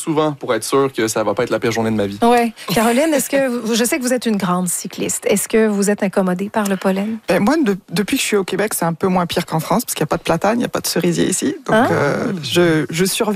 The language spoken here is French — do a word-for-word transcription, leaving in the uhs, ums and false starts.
souvent pour être sûr que ça va pas être la pire journée de ma vie. Oui. Caroline, est-ce que vous, je sais que vous êtes une grande cycliste. Est-ce que vous êtes incommodée par le pollen? Ben, moi, de, depuis que je suis au Québec, c'est un peu moins pire qu'en France, parce qu'il n'y a pas de platane, il n'y a pas de cerisier ici. Donc, Ah. euh, je, je survis